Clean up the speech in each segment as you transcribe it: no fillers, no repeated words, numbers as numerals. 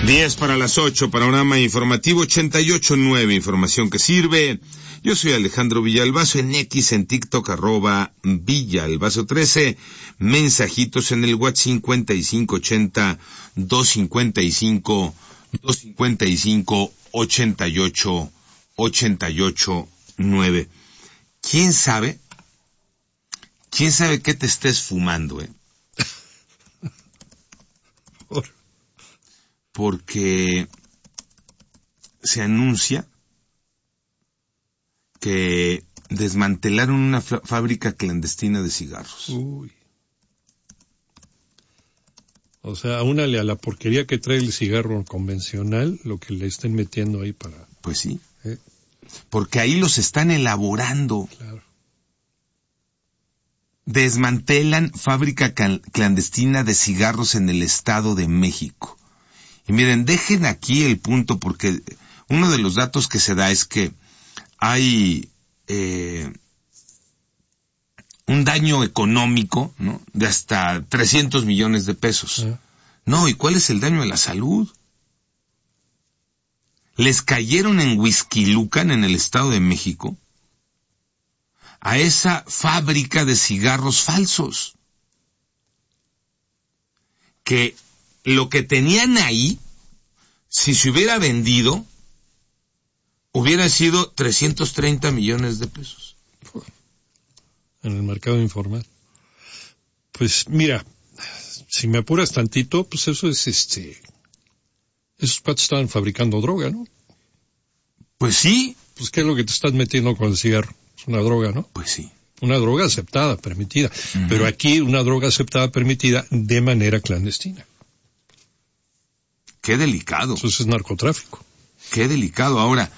10 para las 8, panorama informativo 88.9, información que sirve. Yo soy Alejandro Villalbazo, en X, en TikTok, @Villalbazo13, mensajitos en el WhatsApp 5580-255-255-88-9. ¿Quién sabe qué te estés fumando, Porque se anuncia que desmantelaron una fábrica clandestina de cigarros. Uy. O sea, únale a la porquería que trae el cigarro convencional, lo que le estén metiendo ahí para... Pues sí. Porque ahí los están elaborando. Claro. Desmantelan fábrica clandestina de cigarros en el Estado de México. Y miren, dejen aquí el punto, porque uno de los datos que se da es que hay un daño económico, ¿no?, de hasta 300 millones de pesos. No, ¿y cuál es el daño a la salud? Les cayeron en Huixquilucan, en el Estado de México, a esa fábrica de cigarros falsos, que lo que tenían ahí, si se hubiera vendido, hubiera sido 330 millones de pesos. En el mercado informal. Pues mira, si me apuras tantito, pues eso es esos cuates estaban fabricando droga, ¿no? Pues sí. Pues ¿qué es lo que te estás metiendo con el cigarro? Es una droga, ¿no? Pues sí. Una droga aceptada, permitida. Pero aquí una droga aceptada, permitida de manera clandestina. Qué delicado. Eso es narcotráfico. Qué delicado. Ahora,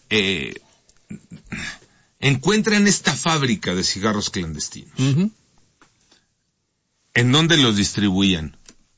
encuentran esta fábrica de cigarros clandestinos. ¿En dónde los distribuían?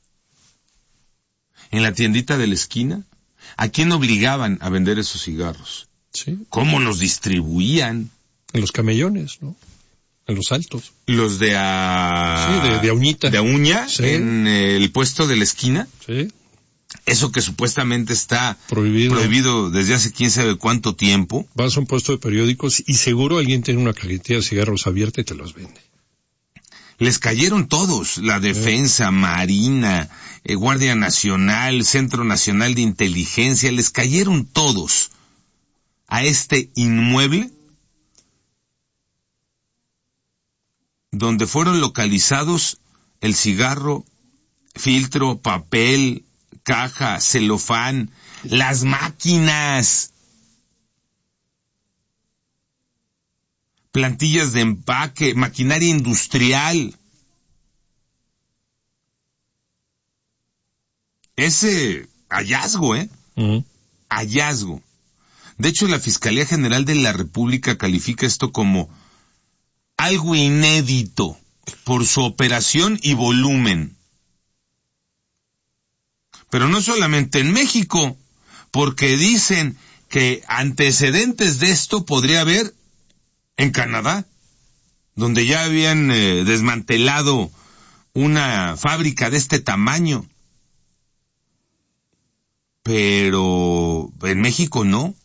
¿En la tiendita de la esquina? ¿A quién obligaban a vender esos cigarros? Sí. ¿Cómo los distribuían? En los camellones, ¿no? En los altos. ¿Los de Sí, de uñita. ¿De uña? Sí. ¿En el puesto de la esquina? Sí. Eso que supuestamente está prohibido desde hace quién sabe cuánto tiempo. Vas a un puesto de periódicos y seguro alguien tiene una cajetilla de cigarros abierta y te los vende. Les cayeron todos, la Defensa, Marina, Guardia Nacional, Centro Nacional de Inteligencia, les cayeron todos a este inmueble donde fueron localizados el cigarro, filtro, papel, caja, celofán, las máquinas, plantillas de empaque, maquinaria industrial. Ese hallazgo, hallazgo. De hecho, la Fiscalía General de la República califica esto como algo inédito por su operación y volumen. Pero no solamente en México, porque dicen que antecedentes de esto podría haber en Canadá, donde ya habían desmantelado una fábrica de este tamaño. Pero en México no.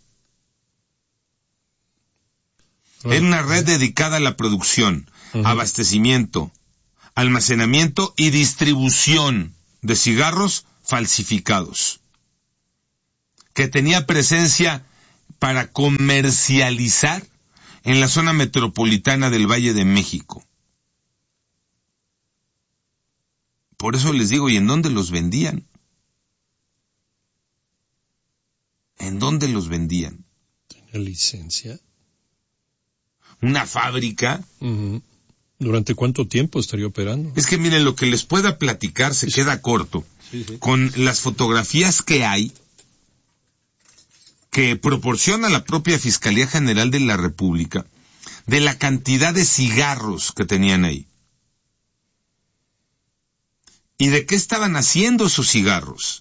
Es una red dedicada a la producción, abastecimiento, almacenamiento y distribución de cigarros falsificados, que tenía presencia para comercializar en la zona metropolitana del Valle de México. Por eso les digo, ¿y en dónde los vendían? ¿En dónde los vendían? ¿Tenía licencia? ¿Una fábrica? ¿Durante cuánto tiempo estaría operando? Es que miren, lo que les pueda platicar se queda corto. Sí. Con las fotografías que hay, que proporciona la propia Fiscalía General de la República, de la cantidad de cigarros que tenían ahí. ¿Y de qué estaban haciendo esos cigarros?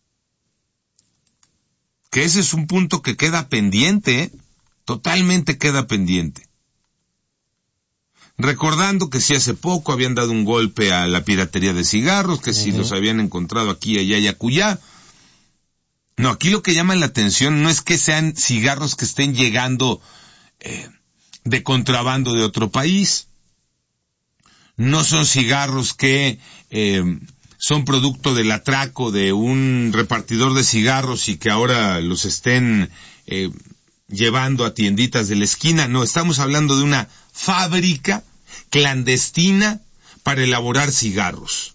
Que ese es un punto que queda pendiente, totalmente queda pendiente. Recordando que si hace poco habían dado un golpe a la piratería de cigarros, que si los habían encontrado aquí, allá y acullá. No, aquí lo que llama la atención no es que sean cigarros que estén llegando de contrabando de otro país. No son cigarros que son producto del atraco de un repartidor de cigarros y que ahora los estén llevando a tienditas de la esquina. No, estamos hablando de una fábrica clandestina para elaborar cigarros,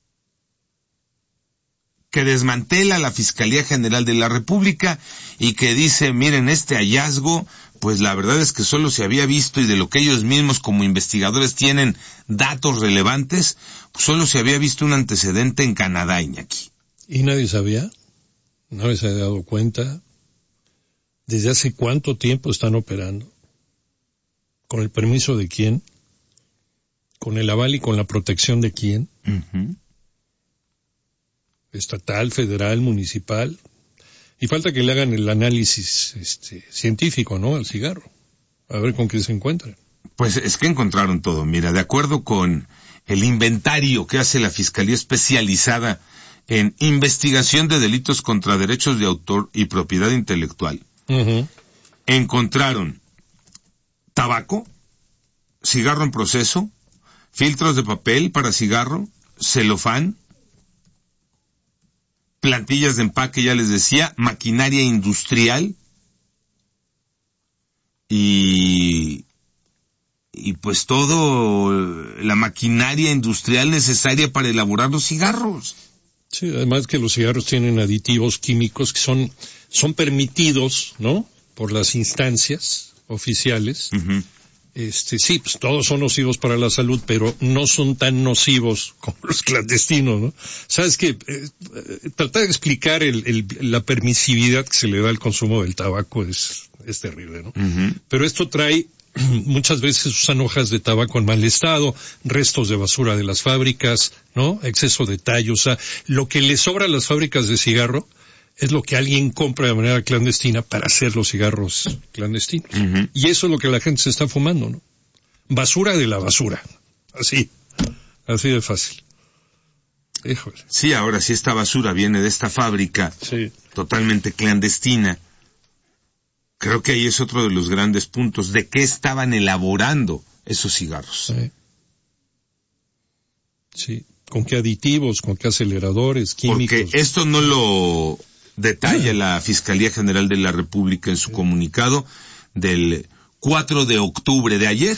que desmantela la Fiscalía General de la República y que dice, miren, este hallazgo, pues la verdad es que solo se había visto, y de lo que ellos mismos como investigadores tienen datos relevantes, pues solo se había visto un antecedente en Canadá, Iñaki. ¿Y nadie sabía? ¿Nadie se había dado cuenta? ¿Desde hace cuánto tiempo están operando? ¿Con el permiso de quién? ¿Con el aval y con la protección de quién? Uh-huh. Estatal, federal, municipal. Y falta que le hagan el análisis científico, ¿no?, al cigarro. A ver con qué se encuentran. Pues es que encontraron todo. Mira, de acuerdo con el inventario que hace la Fiscalía Especializada en Investigación de Delitos contra Derechos de Autor y Propiedad Intelectual, uh-huh, encontraron tabaco, cigarro en proceso, filtros de papel para cigarro, celofán, plantillas de empaque, ya les decía, maquinaria industrial y pues todo la maquinaria industrial necesaria para elaborar los cigarros. Sí, además que los cigarros tienen aditivos químicos que son permitidos, ¿no?, por las instancias oficiales. Uh-huh. Sí, pues todos son nocivos para la salud, pero no son tan nocivos como los clandestinos, ¿no? Sabes que tratar de explicar la permisividad que se le da al consumo del tabaco es terrible, ¿no? Uh-huh. Pero esto trae, muchas veces usan hojas de tabaco en mal estado, restos de basura de las fábricas, ¿no?, exceso de tallo. O sea, lo que le sobra a las fábricas de cigarro es lo que alguien compra de manera clandestina para hacer los cigarros clandestinos. Uh-huh. Y eso es lo que la gente se está fumando, ¿no? Basura de la basura. Así de fácil. Híjole. Sí, ahora sí, esta basura viene de esta fábrica, sí, totalmente clandestina. Creo que ahí es otro de los grandes puntos. ¿De qué estaban elaborando esos cigarros? Sí. ¿Con qué aditivos? ¿Con qué aceleradores químicos? Porque esto no lo detalla la Fiscalía General de la República en su comunicado del 4 de octubre de ayer.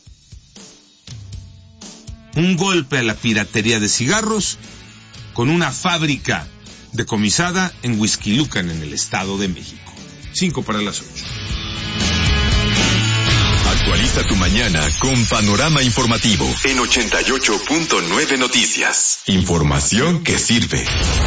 Un golpe a la piratería de cigarros con una fábrica decomisada en Huixquilucan, en el Estado de México. 5:08. Actualiza tu mañana con Panorama Informativo en 88.9 Noticias. Información que sirve.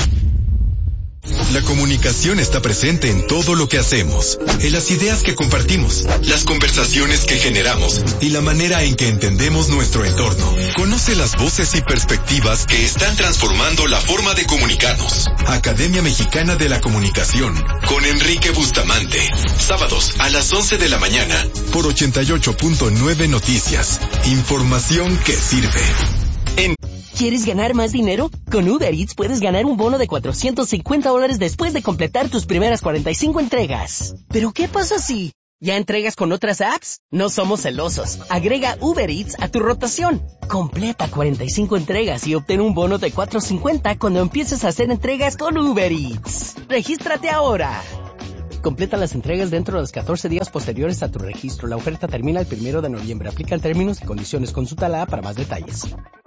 La comunicación está presente en todo lo que hacemos, en las ideas que compartimos, las conversaciones que generamos y la manera en que entendemos nuestro entorno. Conoce las voces y perspectivas que están transformando la forma de comunicarnos. Academia Mexicana de la Comunicación, con Enrique Bustamante. Sábados a las 11 de la mañana, por 88.9 Noticias. Información que sirve. ¿Quieres ganar más dinero? Con Uber Eats puedes ganar un bono de $450 después de completar tus primeras 45 entregas. ¿Pero qué pasa si ya entregas con otras apps? No somos celosos. Agrega Uber Eats a tu rotación. Completa 45 entregas y obtén un bono de $450 cuando empieces a hacer entregas con Uber Eats. ¡Regístrate ahora! Completa las entregas dentro de los 14 días posteriores a tu registro. La oferta termina el 1 de noviembre. Aplican términos y condiciones. Consulta la app para más detalles.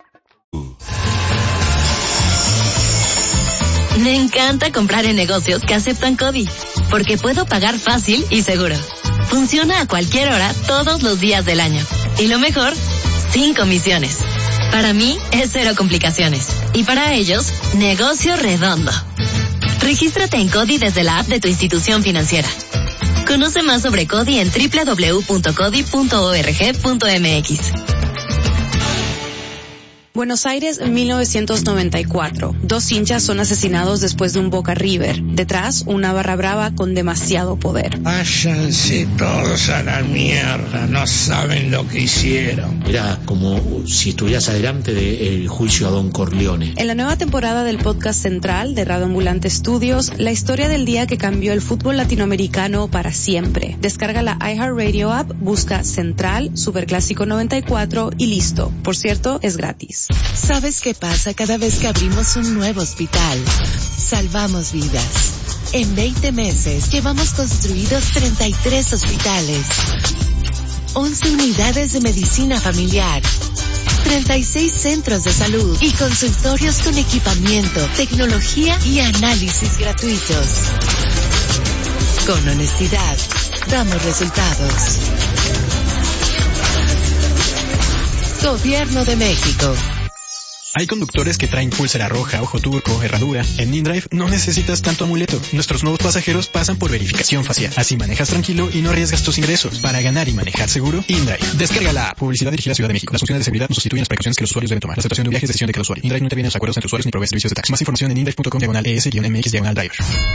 Me encanta comprar en negocios que aceptan CODI, porque puedo pagar fácil y seguro. Funciona a cualquier hora, todos los días del año. Y lo mejor, sin comisiones. Para mí, es cero complicaciones. Y para ellos, negocio redondo. Regístrate en CODI desde la app de tu institución financiera. Conoce más sobre CODI en www.codi.org.mx. Buenos Aires, 1994. 2 hinchas son asesinados después de un Boca River. Detrás, una barra brava con demasiado poder. Váyanse todos a la mierda, no saben lo que hicieron. Era como si estuvieras adelante del juicio a Don Corleone. En la nueva temporada del podcast central de Radio Ambulante Studios, la historia del día que cambió el fútbol latinoamericano para siempre. Descarga la iHeartRadio app, busca Central, Superclásico 94 y listo. Por cierto, es gratis. ¿Sabes qué pasa cada vez que abrimos un nuevo hospital? Salvamos vidas. En 20 meses llevamos construidos 33 hospitales, 11 unidades de medicina familiar, 36 centros de salud y consultorios con equipamiento, tecnología y análisis gratuitos. Con honestidad, damos resultados. Gobierno de México. Hay conductores que traen pulsera roja, ojo turco, herradura. En InDrive no necesitas tanto amuleto. Nuestros nuevos pasajeros pasan por verificación facial. Así manejas tranquilo y no arriesgas tus ingresos. Para ganar y manejar seguro, InDrive. Descarga la app. Publicidad dirigida a Ciudad de México. Las funciones de seguridad no sustituyen las precauciones que los usuarios deben tomar. La aceptación de un viaje es decisión de cada usuario. InDrive no interviene en los acuerdos entre usuarios ni provee servicios de taxi. Más información en indrive.com/es-mx/driver.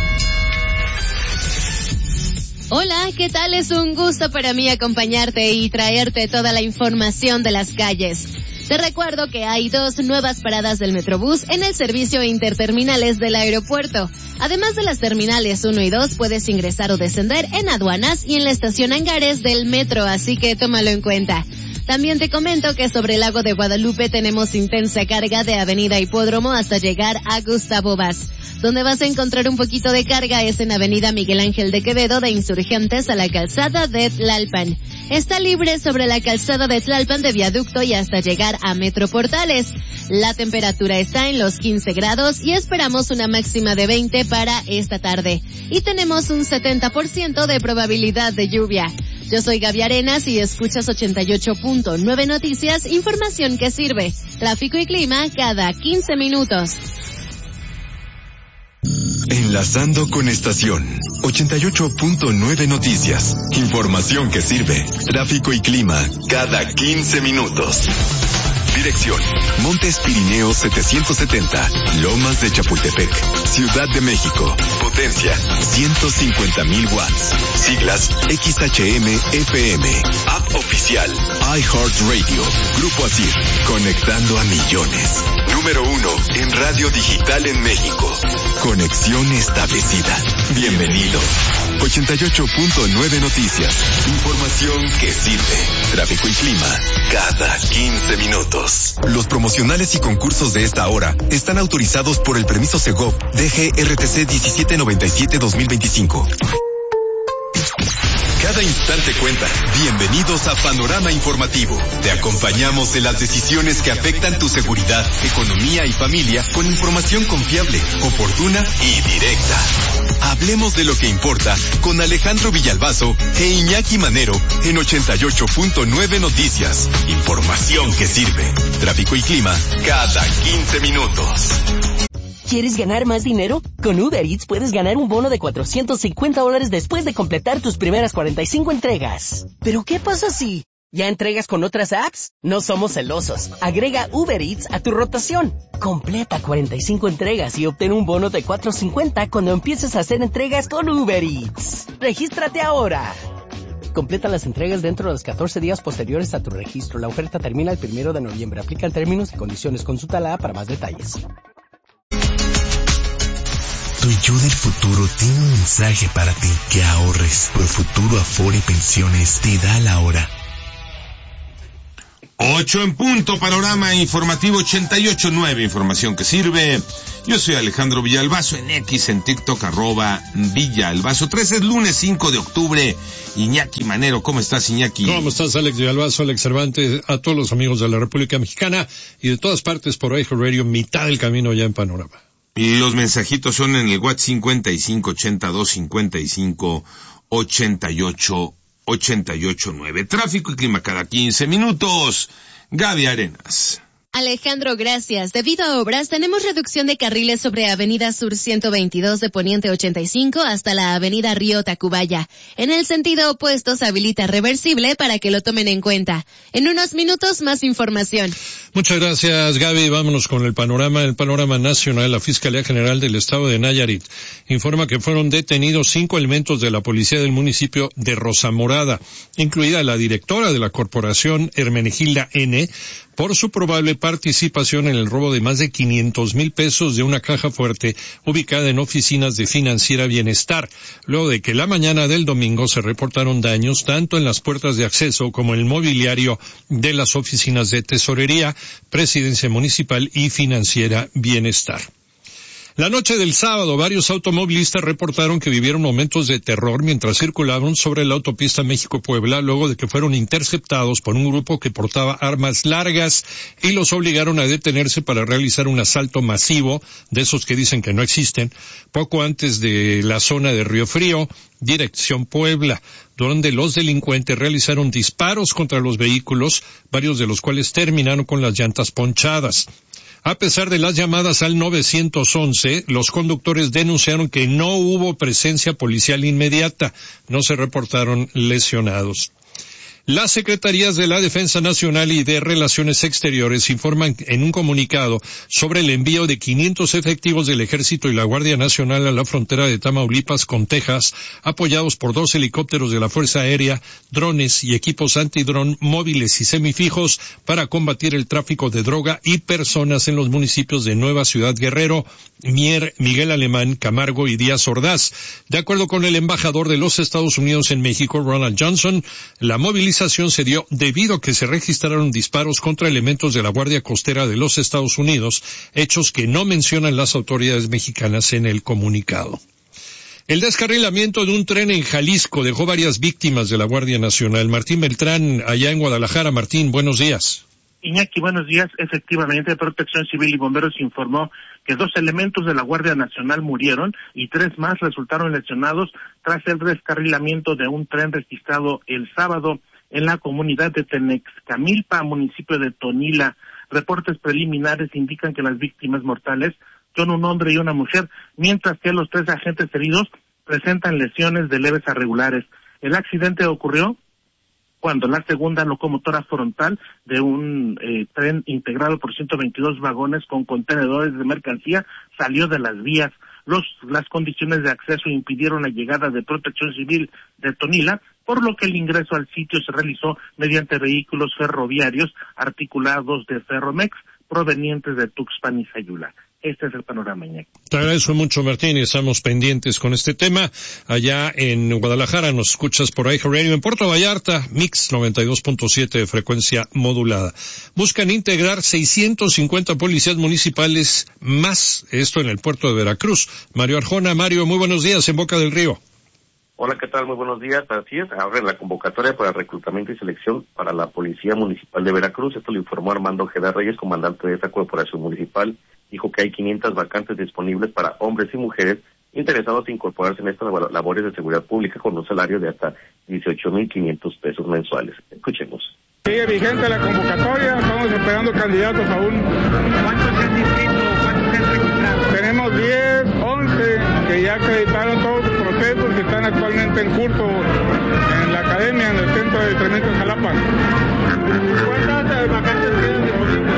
Hola, ¿qué tal? Es un gusto para mí acompañarte y traerte toda la información de las calles. Te recuerdo que hay 2 nuevas paradas del Metrobús en el servicio interterminales del aeropuerto. Además de las terminales 1 y 2, puedes ingresar o descender en aduanas y en la estación Hangares del metro, así que tómalo en cuenta. También te comento que sobre el lago de Guadalupe tenemos intensa carga de Avenida Hipódromo hasta llegar a Gustavo Vaz. Donde vas a encontrar un poquito de carga es en Avenida Miguel Ángel de Quevedo de Insurgentes a la calzada de Tlalpan. Está libre sobre la calzada de Tlalpan de Viaducto y hasta llegar a Metro Portales. La temperatura está en los 15 grados y esperamos una máxima de 20 para esta tarde. Y tenemos un 70% de probabilidad de lluvia. Yo soy Gaby Arenas y escuchas 88.9 Noticias, información que sirve. Tráfico y clima cada 15 minutos. Enlazando con estación 88.9 Noticias. Información que sirve. Tráfico y clima cada 15 minutos. Dirección: Montes Pirineos 770, Lomas de Chapultepec, Ciudad de México. Potencia: 150,000 watts. Siglas: XHM-FM. App oficial: iHeartRadio. Grupo ASIR, conectando a millones. Número 1 en radio digital en México. Conexión establecida. Bienvenido. 88.9 Noticias. Información que sirve. Tráfico y clima cada 15 minutos. Los promocionales y concursos de esta hora están autorizados por el permiso Segov DGRTC 1797-2025. Cada instante cuenta. Bienvenidos a Panorama Informativo. Te acompañamos en las decisiones que afectan tu seguridad, economía y familia con información confiable, oportuna y directa. Hablemos de lo que importa con Alejandro Villalbazo e Iñaki Manero en 88.9 Noticias. Información que sirve. Tráfico y clima cada 15 minutos. ¿Quieres ganar más dinero? Con Uber Eats puedes ganar un bono de $450 después de completar tus primeras 45 entregas. ¿Pero qué pasa si ya entregas con otras apps? No somos celosos. Agrega Uber Eats a tu rotación. Completa 45 entregas y obtén un bono de $450 cuando empieces a hacer entregas con Uber Eats. ¡Regístrate ahora! Completa las entregas dentro de los 14 días posteriores a tu registro. La oferta termina el 1 de noviembre. Aplican términos y condiciones. Consulta la app para más detalles. Tu yo del futuro tiene un mensaje para ti. Que ahorres. Profuturo Afore Pensiones te da la hora. 8 en punto, Panorama Informativo 88.9, información que sirve. Yo soy Alejandro Villalbazo, en X, en TikTok, @Villalbazo. 13 es lunes 5 de octubre. Iñaki Manero, ¿cómo estás, Iñaki? ¿Cómo estás, Alex Villalbazo, Alex Cervantes, a todos los amigos de la República Mexicana y de todas partes por iHeartRadio, mitad del camino ya en Panorama? Y los mensajitos son en el WhatsApp 5582558889. Tráfico y clima cada 15 minutos. Gaby Arenas. Alejandro, gracias. Debido a obras, tenemos reducción de carriles sobre Avenida Sur 122 de Poniente 85 hasta la Avenida Río Tacubaya. En el sentido opuesto se habilita reversible para que lo tomen en cuenta. En unos minutos, más información. Muchas gracias, Gaby. Vámonos con el panorama nacional. La Fiscalía General del Estado de Nayarit informa que fueron detenidos 5 elementos de la policía del municipio de Rosamorada, incluida la directora de la corporación, Hermenegilda N., por su probable participación en el robo de más de 500,000 pesos de una caja fuerte ubicada en oficinas de Financiera Bienestar, luego de que la mañana del domingo se reportaron daños tanto en las puertas de acceso como en el mobiliario de las oficinas de Tesorería, Presidencia Municipal y Financiera Bienestar. La noche del sábado, varios automovilistas reportaron que vivieron momentos de terror mientras circulaban sobre la autopista México-Puebla, luego de que fueron interceptados por un grupo que portaba armas largas y los obligaron a detenerse para realizar un asalto masivo, de esos que dicen que no existen, poco antes de la zona de Río Frío, dirección Puebla, donde los delincuentes realizaron disparos contra los vehículos, varios de los cuales terminaron con las llantas ponchadas. A pesar de las llamadas al 911, los conductores denunciaron que no hubo presencia policial inmediata. No se reportaron lesionados. Las Secretarías de la Defensa Nacional y de Relaciones Exteriores informan en un comunicado sobre el envío de 500 efectivos del Ejército y la Guardia Nacional a la frontera de Tamaulipas con Texas, apoyados por 2 helicópteros de la Fuerza Aérea, drones y equipos antidrón móviles y semifijos para combatir el tráfico de droga y personas en los municipios de Nueva Ciudad Guerrero, Mier, Miguel Alemán, Camargo y Díaz Ordaz. De acuerdo con el embajador de los Estados Unidos en México, Ronald Johnson, la movilización se dio debido a que se registraron disparos contra elementos de la Guardia Costera de los Estados Unidos, hechos que no mencionan las autoridades mexicanas en el comunicado. El descarrilamiento de un tren en Jalisco dejó varias víctimas de la Guardia Nacional. Martín Beltrán, allá en Guadalajara. Martín, buenos días. Iñaki, buenos días. Efectivamente, Protección Civil y Bomberos informó que 2 elementos de la Guardia Nacional murieron y 3 más resultaron lesionados tras el descarrilamiento de un tren registrado el sábado en la comunidad de Tenexcamilpa, municipio de Tonila. Reportes preliminares indican que las víctimas mortales son un hombre y una mujer, mientras que los 3 agentes heridos presentan lesiones de leves a regulares. El accidente ocurrió cuando la segunda locomotora frontal de un tren integrado por 122 vagones con contenedores de mercancía salió de las vías. Las condiciones de acceso impidieron la llegada de Protección Civil de Tonila, por lo que el ingreso al sitio se realizó mediante vehículos ferroviarios articulados de Ferromex provenientes de Tuxpan y Sayula. Este es el panorama, Iñaki. Te agradezco mucho, Martín, y estamos pendientes con este tema. Allá en Guadalajara nos escuchas por iHeartRadio. En Puerto Vallarta, Mix 92.7 de frecuencia modulada. Buscan integrar 650 policías municipales más, esto en el puerto de Veracruz. Mario Arjona. Mario, muy buenos días en Boca del Río. Hola, ¿qué tal? Muy buenos días. Así es, abre la convocatoria para reclutamiento y selección para la Policía Municipal de Veracruz. Esto lo informó Armando Ojeda Reyes, comandante de esta corporación municipal. Dijo que hay 500 vacantes disponibles para hombres y mujeres interesados en incorporarse en estas labores de seguridad pública con un salario de hasta 18,500 pesos mensuales. Escuchemos. Sigue vigente la convocatoria, estamos esperando candidatos aún. ¿Cuántos se han inscrito? ¿Cuántos se han registrado? Tenemos 10, 11 que ya acreditaron todos sus procesos que están actualmente en curso en la academia, en el centro de entrenamiento de Jalapa. ¿Cuántas vacantes tienen disponibles?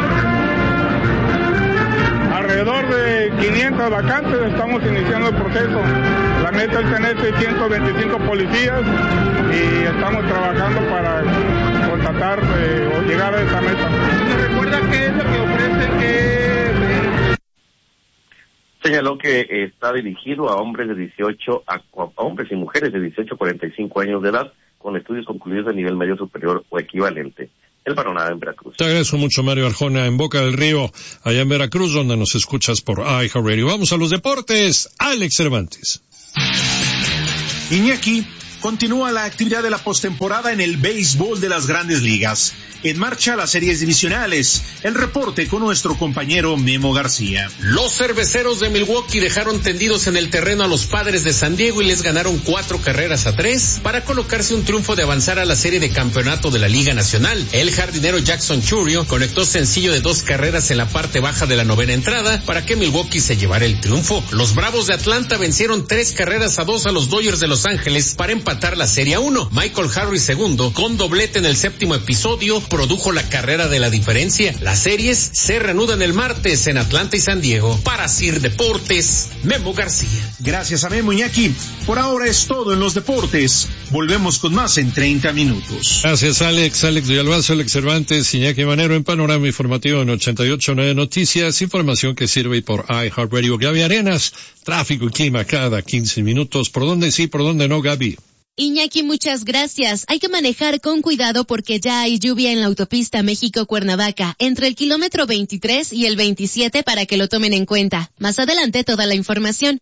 Alrededor de 500 vacantes, estamos iniciando el proceso. La meta es tener 625 policías y estamos trabajando para contratar o llegar a esa meta. ¿Me recuerda qué es lo que ofrecen? Señaló que está dirigido a hombres de 18 a hombres y mujeres de 18 a 45 años de edad con estudios concluidos de nivel medio superior o equivalente. El panorama en Veracruz. Te agradezco mucho, Mario Arjona, en Boca del Río, allá en Veracruz, donde nos escuchas por iHeartRadio. Vamos a los deportes. Alex Cervantes. Iñaki, Continúa la actividad de la postemporada en el béisbol de las Grandes Ligas. En marcha las series divisionales. El reporte con nuestro compañero Memo García. Los cerveceros de Milwaukee dejaron tendidos en el terreno a los Padres de San Diego y les ganaron 4-3 para colocarse un triunfo de avanzar a la serie de campeonato de la Liga Nacional. El jardinero Jackson Chourio conectó sencillo de 2 carreras en la parte baja de la 9ª entrada para que Milwaukee se llevara el triunfo. Los Bravos de Atlanta vencieron 3-2 a los Dodgers de Los Ángeles para empatar la serie a 1. Michael Harris II, con doblete en el 7º episodio, produjo la carrera de la diferencia. Las series se reanudan el martes en Atlanta y San Diego. Para Sir Deportes, Memo García. Gracias a Memo, Iñaki. Por ahora es todo en los deportes. Volvemos con más en 30 minutos. Gracias, Alex Villalbazo, Alex Cervantes, Iñaki Manero en Panorama Informativo en 88.9 Noticias. Información que sirve por iHeartRadio. Gaby Arenas, tráfico y clima cada 15 minutos. ¿Por dónde sí, por dónde no, Gaby? Iñaki, muchas gracias. Hay que manejar con cuidado porque ya hay lluvia en la autopista México-Cuernavaca, entre el kilómetro 23 y el 27 para que lo tomen en cuenta. Más adelante toda la información.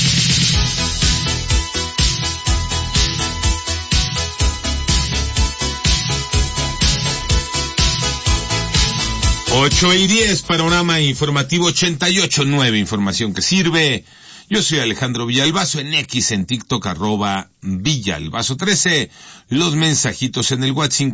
Ocho y 10, Panorama Informativo 88.9, información que sirve. Yo soy Alejandro Villalbazo, en X, en TikTok, @Villalbazo13. Los mensajitos en el WhatsApp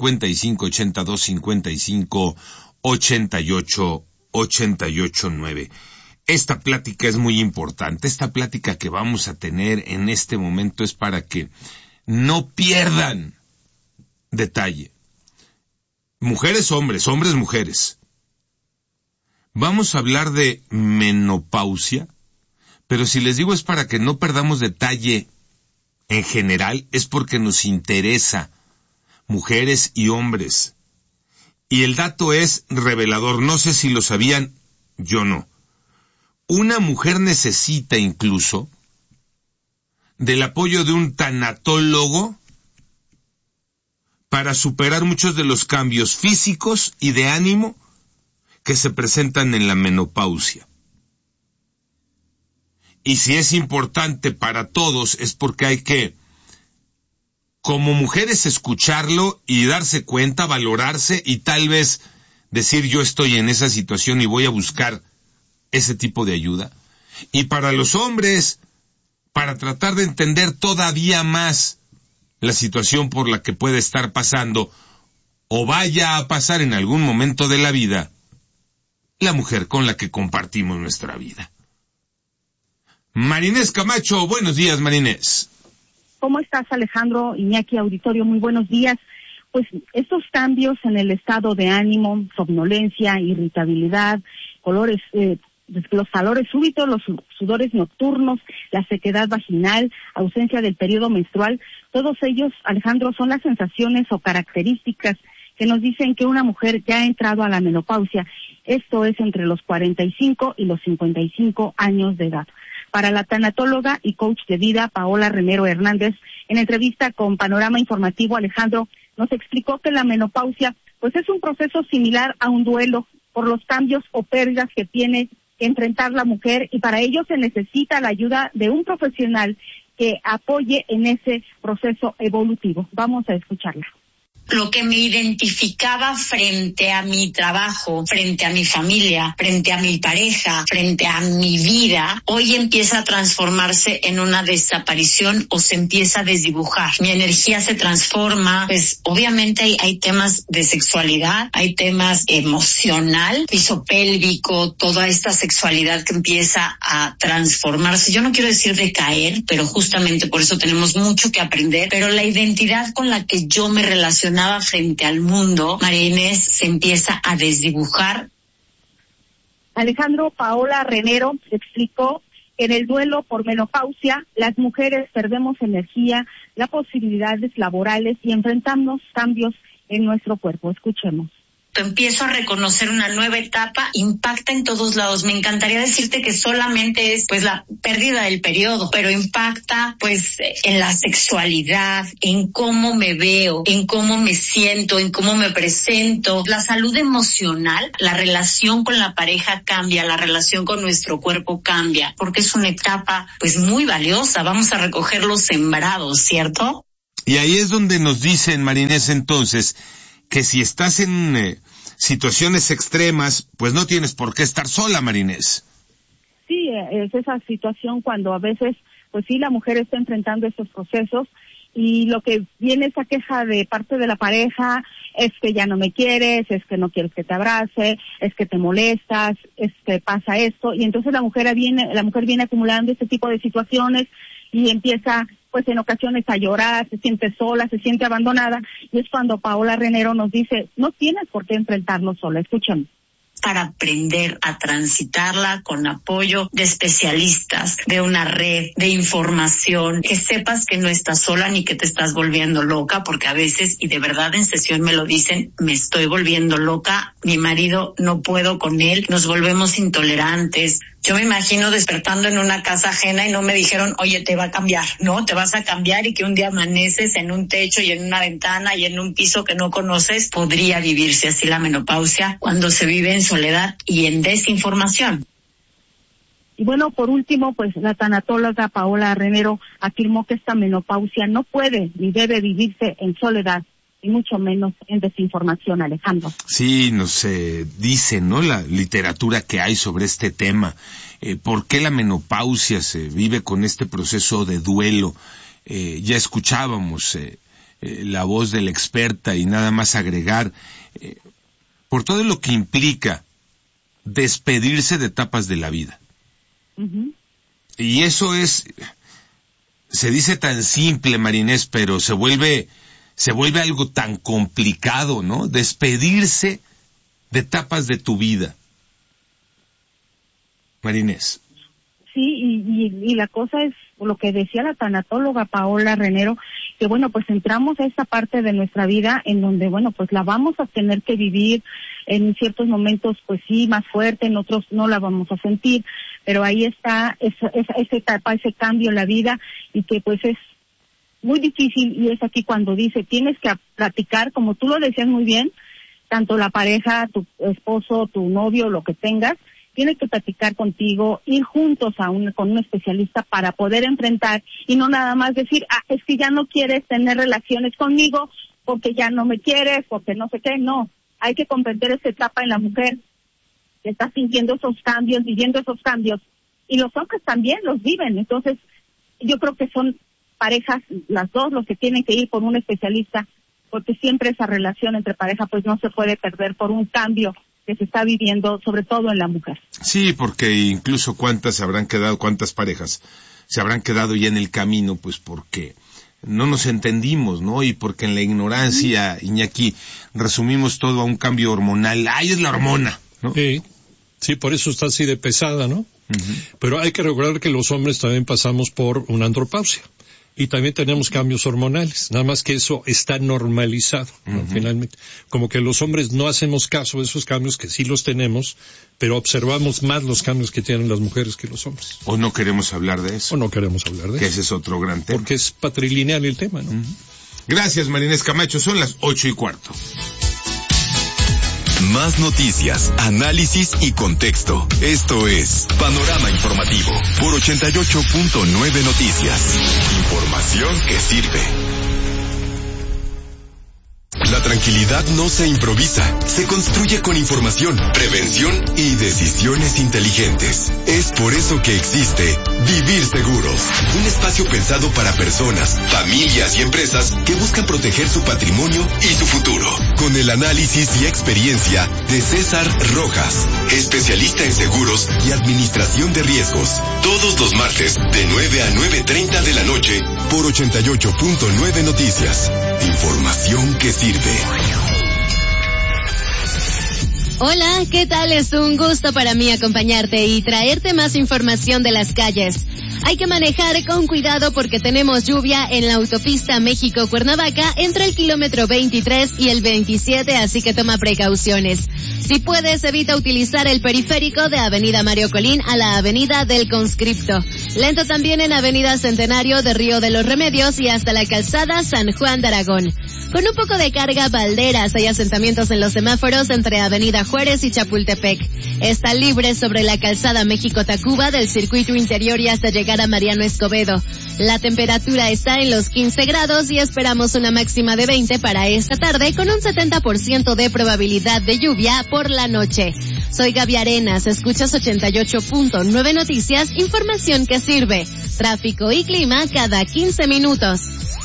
5582528889. Esta plática es muy importante. Esta plática que vamos a tener en este momento es para que no pierdan detalle. Mujeres, hombres, hombres, mujeres. Vamos a hablar de menopausia. Pero si les digo es para que no perdamos detalle en general, es porque nos interesa, mujeres y hombres. Y el dato es revelador, no sé si lo sabían, yo no. Una mujer necesita incluso del apoyo de un tanatólogo para superar muchos de los cambios físicos y de ánimo que se presentan en la menopausia. Y si es importante para todos es porque hay que, como mujeres, escucharlo y darse cuenta, valorarse y tal vez decir yo estoy en esa situación y voy a buscar ese tipo de ayuda. Y para los hombres, para tratar de entender todavía más la situación por la que puede estar pasando o vaya a pasar en algún momento de la vida, la mujer con la que compartimos nuestra vida. Marinés Camacho, buenos días, Marinés. ¿Cómo estás, Alejandro? Iñaki, auditorio, muy buenos días. Pues estos cambios en el estado de ánimo, somnolencia, irritabilidad, los calores súbitos, los sudores nocturnos, la sequedad vaginal, ausencia del periodo menstrual, todos ellos, Alejandro, son las sensaciones o características que nos dicen que una mujer ya ha entrado a la menopausia. Esto es entre los 45 y los 55 años de edad. Para la tanatóloga y coach de vida Paola Renero Hernández, en entrevista con Panorama Informativo, Alejandro nos explicó que la menopausia pues es un proceso similar a un duelo por los cambios o pérdidas que tiene que enfrentar la mujer, y para ello se necesita la ayuda de un profesional que apoye en ese proceso evolutivo. Vamos a escucharla. Lo que me identificaba frente a mi trabajo, frente a mi familia, frente a mi pareja, frente a mi vida, hoy empieza a transformarse en una desaparición o se empieza a desdibujar. Mi energía se transforma, pues obviamente hay temas de sexualidad, hay temas emocional, piso pélvico, toda esta sexualidad que empieza a transformarse. Yo no quiero decir decaer, pero justamente por eso tenemos mucho que aprender, pero la identidad con la que yo me relacionaba frente al mundo, María Inés, se empieza a desdibujar. Alejandro, Paola Renero explicó que en el duelo por menopausia las mujeres perdemos energía, las posibilidades laborales y enfrentamos cambios en nuestro cuerpo. Escuchemos. Empiezo a reconocer una nueva etapa, impacta en todos lados. Me encantaría decirte que solamente es pues la pérdida del periodo, pero impacta pues en la sexualidad, en cómo me veo, en cómo me siento, en cómo me presento. La salud emocional, la relación con la pareja cambia, la relación con nuestro cuerpo cambia, porque es una etapa pues muy valiosa. Vamos a recoger los sembrados, ¿cierto? Y ahí es donde nos dicen, Marinés, entonces, que si estás en situaciones extremas, pues no tienes por qué estar sola, Marinés. Sí, es esa situación cuando a veces, pues sí, la mujer está enfrentando estos procesos y lo que viene esa queja de parte de la pareja es que ya no me quieres, es que no quieres que te abrace, es que te molestas, es que pasa esto, y entonces la mujer viene acumulando este tipo de situaciones y empieza pues en ocasiones a llorar, se siente sola, se siente abandonada, y es cuando Paola Renero nos dice, no tienes por qué enfrentarlo sola, escúchame. Para aprender a transitarla con apoyo de especialistas, de una red de información, que sepas que no estás sola ni que te estás volviendo loca, porque a veces, y de verdad en sesión me lo dicen, me estoy volviendo loca, mi marido no puedo con él, nos volvemos intolerantes. Yo me imagino despertando en una casa ajena y no me dijeron, oye, te va a cambiar, ¿no? Te vas a cambiar, y que un día amaneces en un techo y en una ventana y en un piso que no conoces. Podría vivirse así la menopausia cuando se vive en soledad y en desinformación. Y bueno, por último, pues la tanatóloga Paola Renero afirmó que esta menopausia no puede ni debe vivirse en soledad, y mucho menos en desinformación, Alejandro. Sí, nos dice, ¿no?, la literatura que hay sobre este tema. ¿Por qué la menopausia se vive con este proceso de duelo? Ya escuchábamos la voz de la experta, y nada más agregar, por todo lo que implica despedirse de etapas de la vida. Uh-huh. Y eso se dice tan simple, Marinés, pero se vuelve algo tan complicado, ¿no? Despedirse de etapas de tu vida. Marinés. Sí, y la cosa es lo que decía la tanatóloga Paola Renero, que bueno, pues entramos a esta parte de nuestra vida en donde, bueno, pues la vamos a tener que vivir en ciertos momentos, pues sí, más fuerte, en otros no la vamos a sentir, pero ahí está esa etapa, ese cambio en la vida, y que pues es muy difícil, y es aquí cuando dice, tienes que platicar, como tú lo decías muy bien, tanto la pareja, tu esposo, tu novio, lo que tengas, tiene que platicar contigo, ir juntos con un especialista para poder enfrentar, y no nada más decir, es que ya no quieres tener relaciones conmigo porque ya no me quieres, porque no sé qué. No, hay que comprender esa etapa en la mujer que está sintiendo esos cambios, viviendo esos cambios, y los hombres también los viven. Entonces yo creo que son parejas, las dos, los que tienen que ir por un especialista, porque siempre esa relación entre pareja pues no se puede perder por un cambio que se está viviendo, sobre todo en la mujer. Sí, porque incluso cuántas parejas se habrán quedado ya en el camino, pues porque no nos entendimos, ¿no? Y porque en la ignorancia, Iñaki, resumimos todo a un cambio hormonal. ¡Ay, es la hormona!, ¿no? Sí, por eso está así de pesada, ¿no? Uh-huh. Pero hay que recordar que los hombres también pasamos por una andropausia. Y también tenemos cambios hormonales, nada más que eso está normalizado, ¿no? Finalmente. Como que los hombres no hacemos caso de esos cambios, que sí los tenemos, pero observamos más los cambios que tienen las mujeres que los hombres. O no queremos hablar de eso. Que ese es otro gran tema. Porque es patrilineal el tema, ¿no? Gracias, Marinés Camacho. Son las 8:15. Más noticias, análisis y contexto. Esto es Panorama Informativo por 88.9 Noticias. Información que sirve. La tranquilidad no se improvisa, se construye con información, prevención y decisiones inteligentes. Es por eso que existe Vivir Seguros, un espacio pensado para personas, familias y empresas que buscan proteger su patrimonio y su futuro. Con el análisis y experiencia de César Rojas, especialista en seguros y administración de riesgos. Todos los martes de 9 a 9:30 de la noche por 88.9 Noticias. Información que sirve. Hola, ¿qué tal? Es un gusto para mí acompañarte y traerte más información de las calles. Hay que manejar con cuidado porque tenemos lluvia en la autopista México-Cuernavaca entre el kilómetro 23 y el 27, así que toma precauciones. Si puedes, evita utilizar el periférico de Avenida Mario Colín a la Avenida del Conscripto. Lento también en Avenida Centenario de Río de los Remedios y hasta la calzada San Juan de Aragón. Con un poco de carga, Valderas, hay asentamientos en los semáforos entre Avenida Juárez y Chapultepec. Está libre sobre la calzada México-Tacuba del circuito interior y hasta llegar llegar a Mariano Escobedo. La temperatura está en los 15 grados y esperamos una máxima de 20 para esta tarde con un 70% de probabilidad de lluvia por la noche. Soy Gaby Arenas, escuchas 88.9 Noticias, información que sirve. Tráfico y clima cada 15 minutos.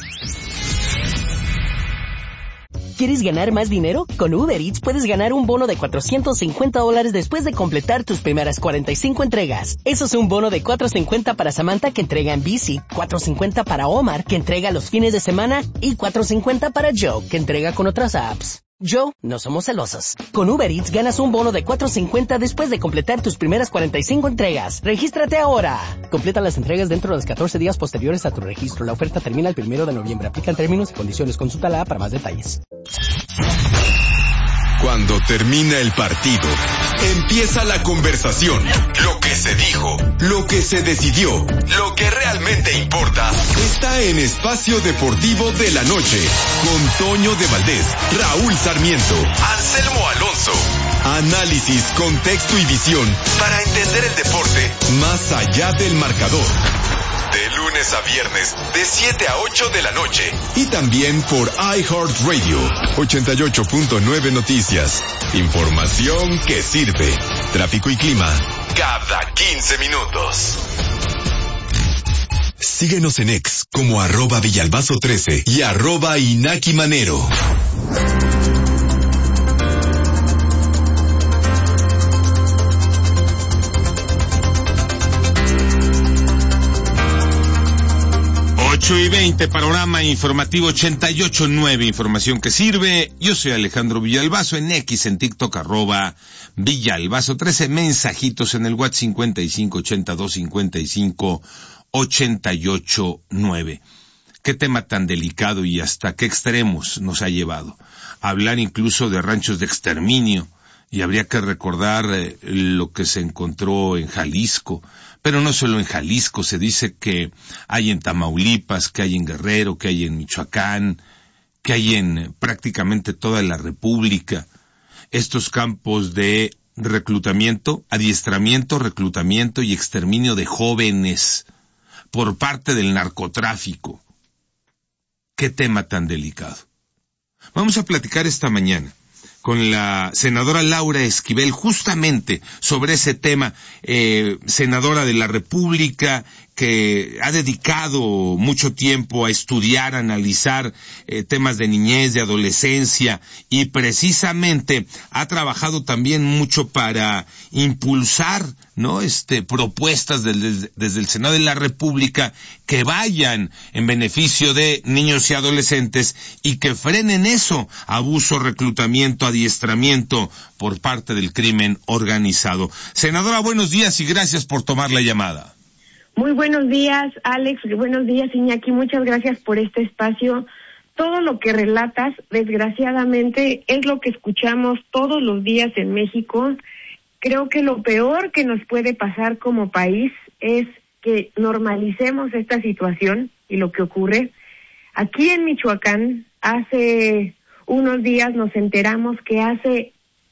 ¿Quieres ganar más dinero? Con Uber Eats puedes ganar un bono de $450 después de completar tus primeras 45 entregas. Eso es un bono de $450 para Samantha, que entrega en bici, $450 para Omar, que entrega los fines de semana, y $450 para Joe, que entrega con otras apps. Joe, no somos celosos. Con Uber Eats ganas un bono de $450 después de completar tus primeras 45 entregas. ¡Regístrate ahora! Completa las entregas dentro de los 14 días posteriores a tu registro. La oferta termina el 1 de noviembre. Aplican términos y condiciones. Consulta la app para más detalles. Cuando termina el partido, empieza la conversación. Lo que se dijo, lo que se decidió, lo que realmente importa, está en Espacio Deportivo de la Noche, con Toño de Valdés, Raúl Sarmiento, Anselmo Alonso. Análisis, contexto y visión para entender el deporte más allá del marcador. De lunes a viernes, de 7 a 8 de la noche. Y también por iHeartRadio, 88.9 Noticias. Información que sirve. Tráfico y clima, cada 15 minutos. Síguenos en X como @Villalbazo13 y @Inaki Manero. Y 20, panorama informativo 88.9, información que sirve. Yo soy Alejandro Villalbazo, en X, en TikTok, @Villalbazo13, mensajitos en el WhatsApp 55825588.9. Qué tema tan delicado y hasta qué extremos nos ha llevado. Hablar incluso de ranchos de exterminio, y habría que recordar lo que se encontró en Jalisco. Pero no solo en Jalisco, se dice que hay en Tamaulipas, que hay en Guerrero, que hay en Michoacán, que hay en prácticamente toda la República. Estos campos de reclutamiento, adiestramiento, reclutamiento y exterminio de jóvenes por parte del narcotráfico. Qué tema tan delicado. Vamos a platicar esta mañana con la senadora Laura Esquivel justamente sobre ese tema, senadora de la República que ha dedicado mucho tiempo a estudiar, a analizar temas de niñez, de adolescencia, y precisamente ha trabajado también mucho para impulsar, ¿no?, propuestas desde el Senado de la República que vayan en beneficio de niños y adolescentes y que frenen eso, abuso, reclutamiento, adiestramiento por parte del crimen organizado. Senadora, buenos días y gracias por tomar la llamada. Muy buenos días, Alex. Buenos días, Iñaki. Muchas gracias por este espacio. Todo lo que relatas, desgraciadamente, es lo que escuchamos todos los días en México. Creo que lo peor que nos puede pasar como país es que normalicemos esta situación y lo que ocurre. Aquí en Michoacán, hace unos días nos enteramos que hace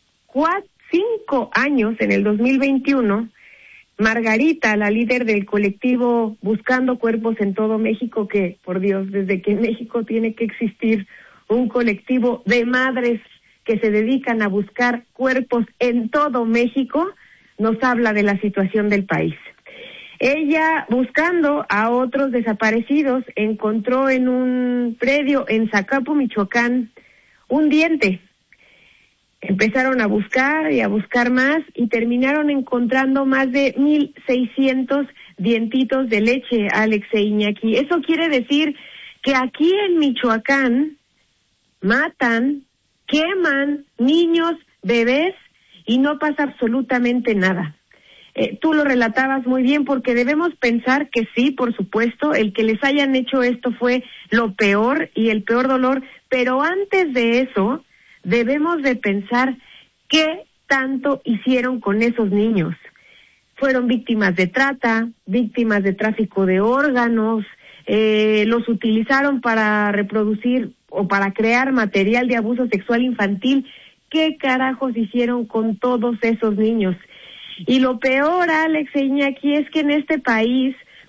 5 años, en el 2021, Margarita, la líder del colectivo Buscando Cuerpos en todo México, que, por Dios, desde que en México tiene que existir un colectivo de madres que se dedican a buscar cuerpos en todo México, nos habla de la situación del país. Ella, buscando a otros desaparecidos, encontró en un predio en Zacapu, Michoacán, un diente. Empezaron a buscar y a buscar más y terminaron encontrando más de 1,600 dientitos de leche, Alex e Iñaki. Eso quiere decir que aquí en Michoacán matan, queman niños, bebés y no pasa absolutamente nada. Tú lo relatabas muy bien, porque debemos pensar que sí, por supuesto, el que les hayan hecho esto fue lo peor y el peor dolor, pero antes de eso debemos de pensar qué tanto hicieron con esos niños. Fueron víctimas de trata, víctimas de tráfico de órganos, los utilizaron para reproducir o para crear material de abuso sexual infantil. ¿Qué carajos hicieron con todos esos niños? Y lo peor, Alex e Iñaki, es que en este país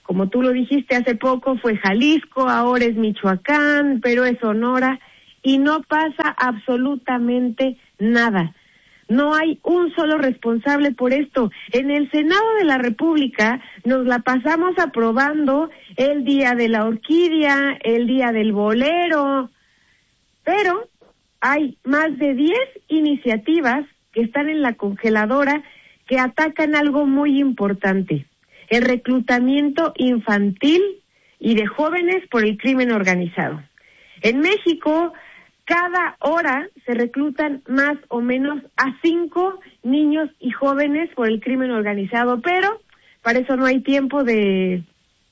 como tú lo dijiste hace poco, fue Jalisco, ahora es Michoacán, pero es Sonora, y no pasa absolutamente nada. No hay un solo responsable por esto. En el Senado de la República nos la pasamos aprobando el Día de la Orquídea, el Día del Bolero, pero hay más de 10 iniciativas que están en la congeladora que atacan algo muy importante: el reclutamiento infantil y de jóvenes por el crimen organizado. En México, cada hora se reclutan más o menos a 5 niños y jóvenes por el crimen organizado, pero para eso no hay tiempo de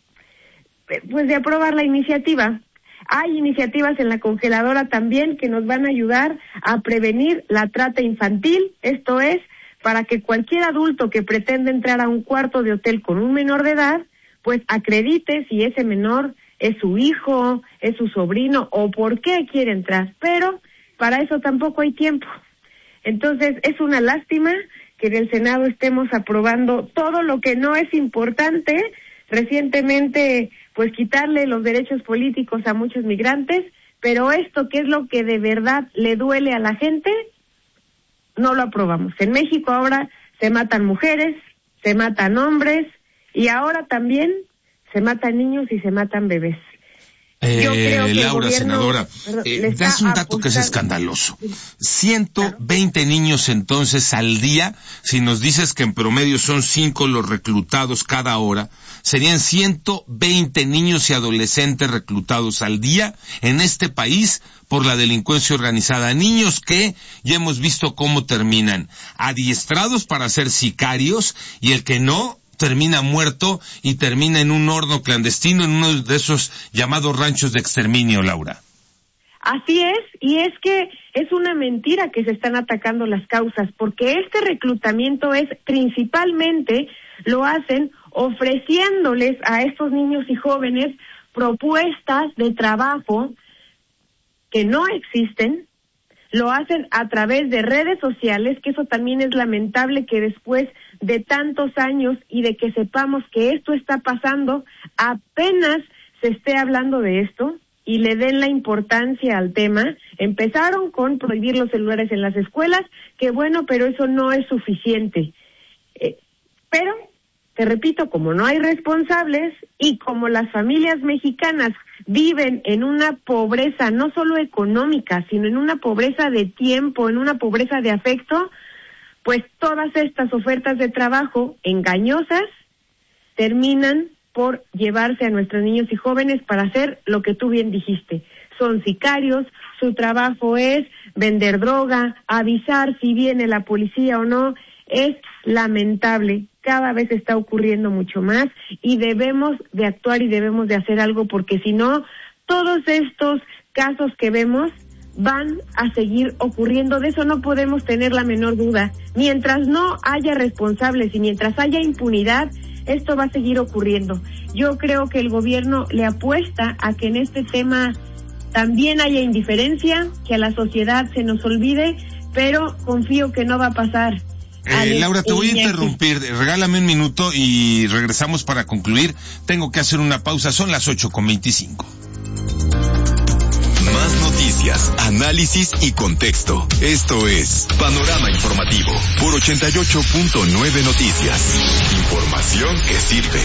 aprobar la iniciativa. Hay iniciativas en la congeladora también que nos van a ayudar a prevenir la trata infantil, esto es, para que cualquier adulto que pretenda entrar a un cuarto de hotel con un menor de edad, pues acredite si ese menor es su hijo, es su sobrino o por qué quiere entrar, pero para eso tampoco hay tiempo. Entonces es una lástima que en el Senado estemos aprobando todo lo que no es importante. Recientemente, pues quitarle los derechos políticos a muchos migrantes, pero esto que es lo que de verdad le duele a la gente, no lo aprobamos. En México ahora se matan mujeres, se matan hombres y ahora también se matan niños y se matan bebés. Yo creo que Laura, gobierno, senadora, das un dato que es escandaloso. 120 niños entonces al día, si nos dices que en promedio son 5 los reclutados cada hora, serían 120 niños y adolescentes reclutados al día en este país por la delincuencia organizada. Niños que ya hemos visto cómo terminan, adiestrados para ser sicarios, y el que no termina muerto y termina en un horno clandestino en uno de esos llamados ranchos de exterminio, Laura. Así es, y es que es una mentira que se están atacando las causas, porque este reclutamiento es principalmente, lo hacen ofreciéndoles a estos niños y jóvenes propuestas de trabajo que no existen. Lo hacen a través de redes sociales, que eso también es lamentable que después de tantos años y de que sepamos que esto está pasando, apenas se esté hablando de esto y le den la importancia al tema. Empezaron con prohibir los celulares en las escuelas, que bueno, pero eso no es suficiente. Pero, te repito, como no hay responsables y como las familias mexicanas viven en una pobreza no solo económica, sino en una pobreza de tiempo, en una pobreza de afecto, pues todas estas ofertas de trabajo engañosas terminan por llevarse a nuestros niños y jóvenes para hacer lo que tú bien dijiste. Son sicarios, su trabajo es vender droga, avisar si viene la policía o no. Es lamentable, cada vez está ocurriendo mucho más y debemos de actuar y debemos de hacer algo, porque si no, todos estos casos que vemos van a seguir ocurriendo. De eso no podemos tener la menor duda. Mientras no haya responsables y mientras haya impunidad, esto va a seguir ocurriendo. Yo creo que el gobierno le apuesta a que en este tema también haya indiferencia, que a la sociedad se nos olvide, pero confío que no va a pasar. Laura, te voy a interrumpir, regálame un minuto y regresamos para concluir. Tengo que hacer una pausa, son las 8:25. Más noticias, análisis y contexto. Esto es Panorama Informativo por 88.9 Noticias. Información que sirve.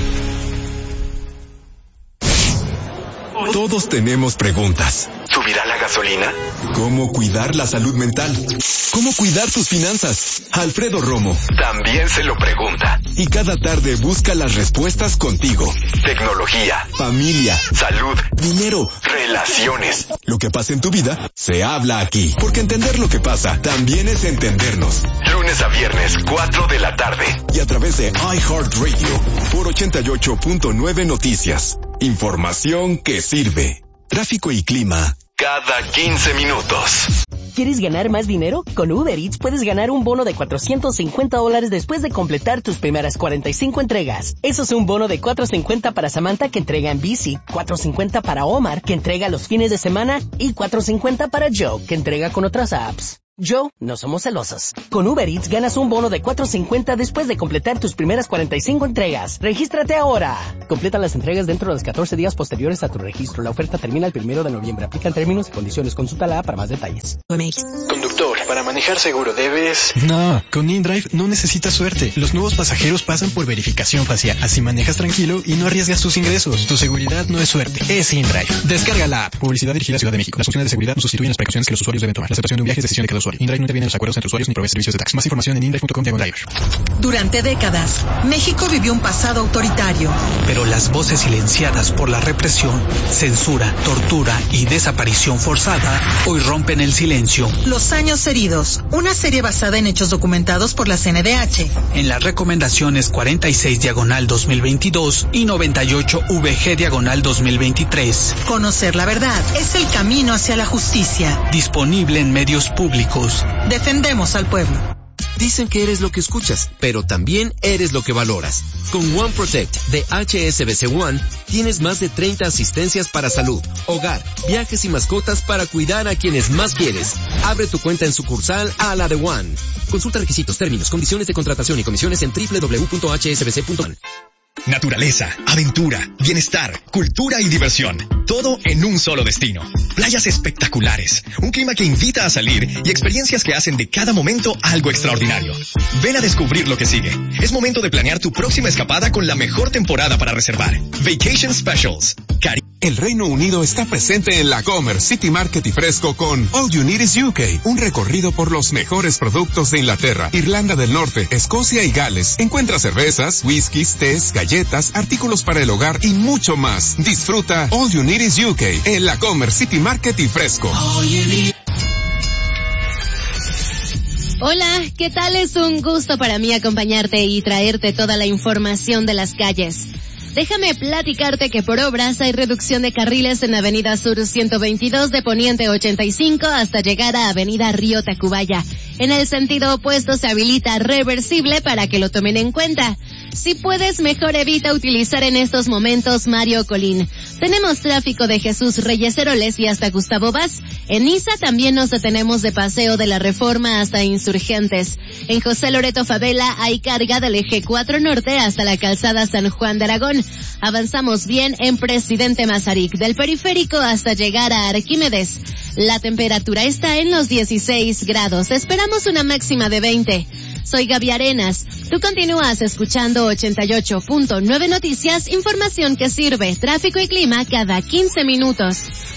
Todos tenemos preguntas. ¿Subirá la gasolina? ¿Cómo cuidar la salud mental? ¿Cómo cuidar tus finanzas? Alfredo Romo también se lo pregunta. Y cada tarde busca las respuestas contigo. Tecnología, familia, salud, dinero, relaciones. Lo que pasa en tu vida, se habla aquí. Porque entender lo que pasa también es entendernos. Lunes a viernes, 4 de la tarde. Y a través de iHeartRadio por 88.9 Noticias. Información que sirve. Tráfico y clima cada 15 minutos. ¿Quieres ganar más dinero? Con Uber Eats puedes ganar un bono de $450 después de completar tus primeras 45 entregas. Eso es un bono de $450 para Samantha, que entrega en bici, $450 para Omar, que entrega los fines de semana, y $450 para Joe, que entrega con otras apps. Yo no somos celosos. Con Uber Eats ganas un bono de $4.50 después de completar tus primeras 45 entregas. ¡Regístrate ahora! Completa las entregas dentro de los 14 días posteriores a tu registro. La oferta termina el 1 de noviembre. Aplican términos y condiciones. Consulta la app para más detalles. Conductor, para manejar seguro debes... No, con InDrive no necesitas suerte. Los nuevos pasajeros pasan por verificación facial. Así manejas tranquilo y no arriesgas tus ingresos. Tu seguridad no es suerte, es InDrive. Descarga la app. Publicidad dirigida a Ciudad de México. Las funciones de seguridad no sustituyen las precauciones que los usuarios deben tomar. La aceptación de un viaje es decisión de cada usuario. InDrive no interviene en los acuerdos entre usuarios ni provee servicios de taxi. Más información en indrive.com/driver. Durante décadas, México vivió un pasado autoritario. Pero las voces silenciadas por la represión, censura, tortura y desaparición forzada hoy rompen el silencio. Los años heridos, una serie basada en hechos documentados por la CNDH. En las recomendaciones 46/2022 y 98/VG/2023. Conocer la verdad es el camino hacia la justicia. Disponible en medios públicos. Defendemos al pueblo. Dicen que eres lo que escuchas, pero también eres lo que valoras. Con One Protect de HSBC One, tienes más de 30 asistencias para salud, hogar, viajes y mascotas para cuidar a quienes más quieres. Abre tu cuenta en sucursal a la de One. Consulta requisitos, términos, condiciones de contratación y comisiones en www.hsbc.one. Naturaleza, aventura, bienestar, cultura y diversión. Todo en un solo destino. Playas espectaculares, un clima que invita a salir y experiencias que hacen de cada momento algo extraordinario. Ven a descubrir lo que sigue. Es momento de planear tu próxima escapada con la mejor temporada para reservar. Vacation Specials. El Reino Unido está presente en la Comer, City Market y Fresco con All You Need is UK, un recorrido por los mejores productos de Inglaterra, Irlanda del Norte, Escocia y Gales. Encuentra cervezas, whiskies, tés, galletas, artículos para el hogar y mucho más. Disfruta All You Need is UK en la Comer, City Market y Fresco. Hola, ¿qué tal? Es un gusto para mí acompañarte y traerte toda la información de las calles. Déjame platicarte que por obras hay reducción de carriles en Avenida Sur 122 de Poniente 85 hasta llegar a Avenida Río Tacubaya. En el sentido opuesto se habilita reversible para que lo tomen en cuenta. Si puedes, mejor evita utilizar en estos momentos Mario Colín. Tenemos tráfico de Jesús Reyes Heroles y hasta Gustavo Vaz. En Niza también nos detenemos de Paseo de la Reforma hasta Insurgentes. En José Loreto Favela hay carga del eje 4 Norte hasta la calzada San Juan de Aragón. Avanzamos bien en Presidente Mazarik, del Periférico hasta llegar a Arquímedes. La temperatura está en los 16 grados. Esperamos una máxima de 20. Soy Gaby Arenas. Tú continúas escuchando 88.9 Noticias, información que sirve, tráfico y clima cada 15 minutos.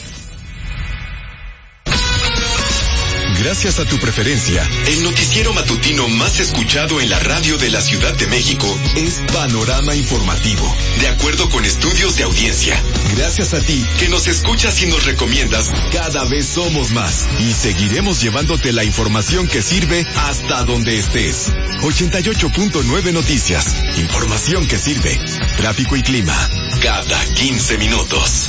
Gracias a tu preferencia, el noticiero matutino más escuchado en la radio de la Ciudad de México es Panorama Informativo, de acuerdo con estudios de audiencia. Gracias a ti, que nos escuchas y nos recomiendas, cada vez somos más y seguiremos llevándote la información que sirve hasta donde estés. 88.9 Noticias, información que sirve, tráfico y clima, cada 15 minutos.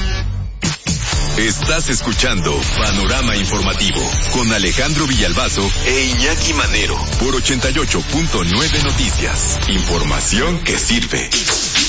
Estás escuchando Panorama Informativo con Alejandro Villalbazo e Iñaki Manero por 88.9 Noticias. Información que sirve.